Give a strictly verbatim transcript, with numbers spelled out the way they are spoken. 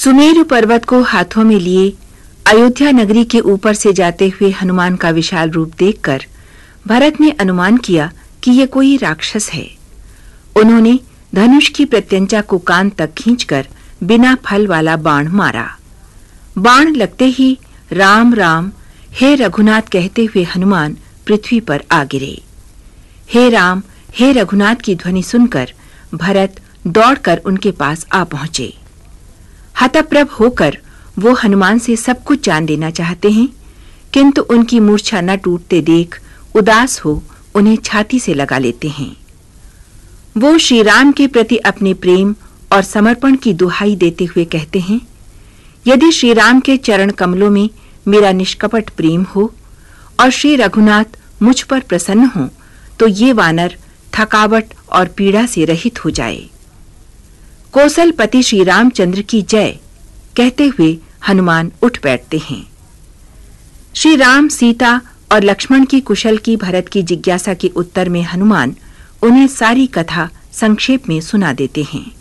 सुमेरु पर्वत को हाथों में लिए अयोध्या नगरी के ऊपर से जाते हुए हनुमान का विशाल रूप देखकर भरत ने अनुमान किया कि यह कोई राक्षस है। उन्होंने धनुष की प्रत्यंचा को कान तक खींचकर बिना फल वाला बाण मारा। बाण लगते ही राम राम हे रघुनाथ कहते हुए हनुमान पृथ्वी पर आ गिरे। हे राम हे रघुनाथ की ध्वनि सुनकर भरत दौड़कर उनके पास आ पहुंचे। हतप्रभ होकर वो हनुमान से सब कुछ जान लेना चाहते हैं, किंतु उनकी मूर्छा न टूटते देख उदास हो उन्हें छाती से लगा लेते हैं। वो श्री राम के प्रति अपने प्रेम और समर्पण की दुहाई देते हुए कहते हैं, यदि श्री राम के चरण कमलों में मेरा निष्कपट प्रेम हो और श्री रघुनाथ मुझ पर प्रसन्न हो तो ये वानर थकावट और पीड़ा से रहित हो जाए। कौशलपति श्री रामचंद्र की जय कहते हुए हनुमान उठ बैठते हैं। श्री राम, सीता और लक्ष्मण की कुशल की भरत की जिज्ञासा के उत्तर में हनुमान उन्हें सारी कथा संक्षेप में सुना देते हैं।